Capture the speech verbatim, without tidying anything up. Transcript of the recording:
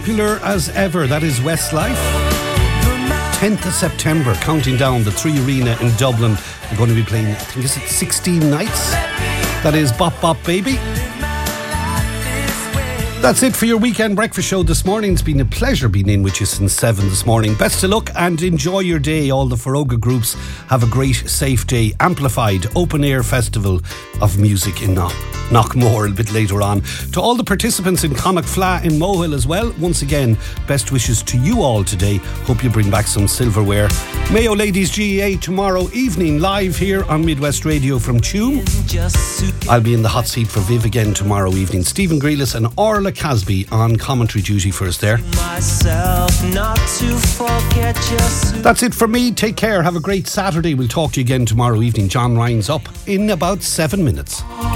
popular as ever. That is Westlife. tenth of September, counting down. The Three Arena in Dublin. They're going to be playing, I think, is it sixteen nights? That is Bop Bop Baby. That's it for your weekend breakfast show this morning. It's been a pleasure being in with you since seven this morning. Best of luck and enjoy your day. All the Foróga groups have a great, safe day. Amplified Open Air Festival of Music in Knock. Knockmore a bit later on. To all the participants in Connacht Fla in Mohill as well, once again, best wishes to you all today. Hope you bring back some silverware. Mayo Ladies G A A tomorrow evening live here on Midwest Radio from Tuam. I'll be in the hot seat for Viv again tomorrow evening. Stephen Grealis and Orla Casby on commentary duty for us there. That's it for me. Take care. Have a great Saturday. We'll talk to you again tomorrow evening. John Ryan's up in about seven minutes.